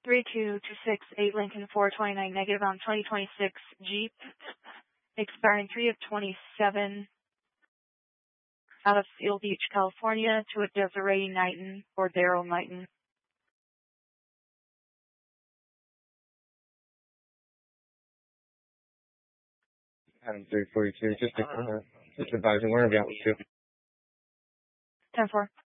32268 Lincoln 429 negative on 2026 Jeep, expiring 3 of 27, out of Seal Beach, California, to a Desiree Knighton or Daryl Knighton. Adam 342, just advising, where are we at with you? 10-4.